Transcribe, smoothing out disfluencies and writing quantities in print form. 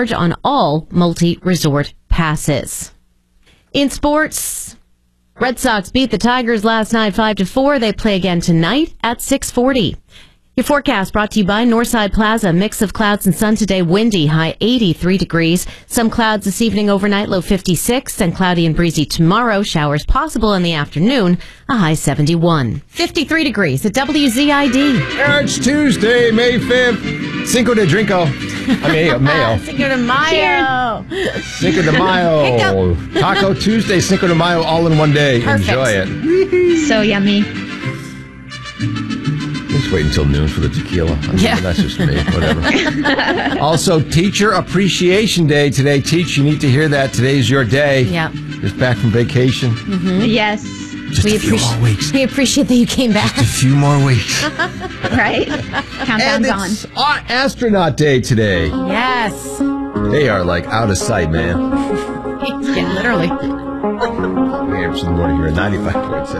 charge on all multi-resort passes. In sports, Red Sox beat the Tigers last night 5-4. They play again tonight at 6:40. Your forecast brought to you by Northside Plaza. Mix of clouds and sun today. Windy, high 83 degrees. Some clouds this evening, overnight, low 56. And cloudy and breezy tomorrow. Showers possible in the afternoon, a high 71. 53 degrees at WZID. It's Tuesday, May 5th. Cinco de Drinko. Mayo. Cinco de Mayo. Cinco de Mayo. Taco Tuesday, Cinco de Mayo, all in one day. Perfect. Enjoy it. So yummy. Let's wait until noon for the tequila. That's just me. Whatever. Also, Teacher Appreciation Day today. Teach, you need to hear that. Today's your day. Yeah. Just back from vacation. Mm-hmm. Yes. Just a few more weeks. We appreciate that you came back. Just a few more weeks. Right? Countdown's on. And it's Astronaut Day today. Yes. They are like out of sight, man. Yeah, literally. We have some more here at 95.7.